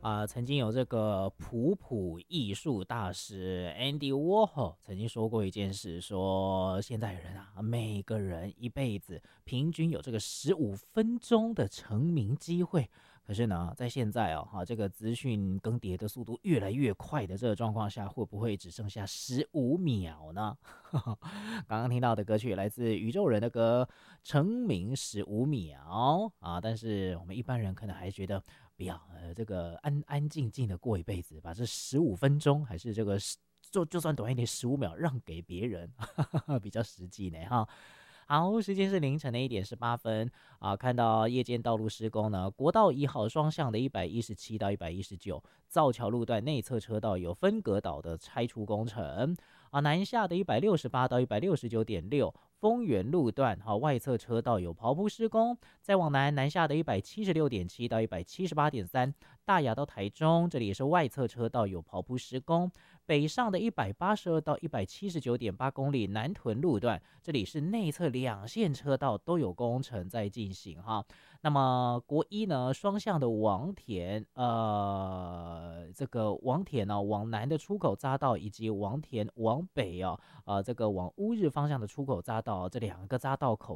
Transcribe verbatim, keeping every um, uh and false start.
啊、曾经有这个普普艺术大师 Andy Warhol 曾经说过一件事，说现代人啊，每个人一辈子平均有这个十五分钟的成名机会。可是呢，在现在哦，哈，这个资讯更迭的速度越来越快的这个状况下，会不会只剩下十五秒呢？刚刚听到的歌曲来自宇宙人的歌《成名十五秒》啊，但是我们一般人可能还觉得不要，呃，这个安安静静的过一辈子，把这十五分钟还是这个就就算短一点十五秒让给别人，比较实际呢哈。好，时间是凌晨的一点十八分啊。看到夜间道路施工呢，国道一号双向的一百一十七到一百一十九，造桥路段内侧车道有分隔岛的拆除工程啊。南下的一百六十八到一百六十九点六，丰原路段哈、啊、外侧车道有刨铺施工。再往南，南下的一百七十六点七到一百七十八点三，大雅到台中，这里也是外侧车道有刨铺施工。北上的一百八十二到一百七十九点八公里南屯路段，这里是内侧两线车道都有工程在进行哈。那么国一呢，双向的王田，呃，这个王田呢、哦，往南的出口匝道以及王田往北哦，呃，这个往乌日方向的出口匝道，这两个匝道口